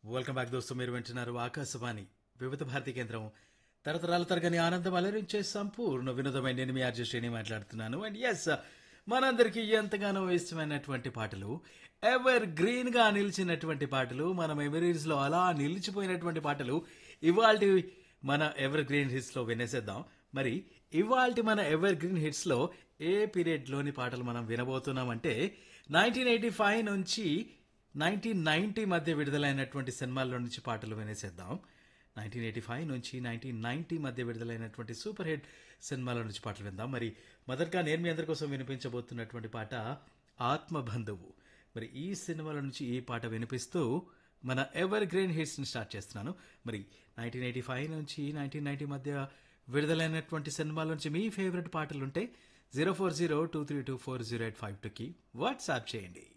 Welcome back దోస్తు. మీరు వింటున్నారు ఆకాశవాణి వివిధ భారతి కేంద్రం. తరతరాల తరగని ఆనందం అలరించే సంపూర్ణ వినోదమైన నేను మీ ఆర్జే శ్రేణి మాట్లాడుతున్నాను. అండ్ ఎస్, మనందరికీ ఎంతగానో ఇష్టమైనటువంటి పాటలు, ఎవర్ గ్రీన్ గా నిలిచినటువంటి పాటలు, మన మెమరీస్ లో అలా నిలిచిపోయినటువంటి పాటలు ఇవాల్టి మన ఎవర్ గ్రీన్ హిట్స్ లో వినేసేద్దాం. మరి ఇవాల్టి మన ఎవర్ గ్రీన్ హిట్స్ లో ఏ పీరియడ్ లోని పాటలు మనం వినబోతున్నామంటే 1985 నుంచి 1990 మధ్య విడుదలైనటువంటి సినిమాల్లో నుంచి పాటలు వినేసేద్దాం. 1985 నుంచి 1990 మధ్య విడుదలైనటువంటి సూపర్ హిట్ సినిమాల నుంచి పాటలు విందాం. మరి మొదటగా నేను మీ అందరి కోసం వినిపించబోతున్నటువంటి పాట ఆత్మబంధువు. మరి ఈ సినిమాల నుంచి ఈ పాట వినిపిస్తూ మన ఎవర్ గ్రీన్ హిట్స్ ని స్టార్ట్ చేస్తున్నాను. మరి 1985 నుంచి 1990 మధ్య విడుదలైనటువంటి సినిమాల నుంచి మీ ఫేవరెట్ పాటలుంటే 04023240852కి వాట్సాప్ చేయండి.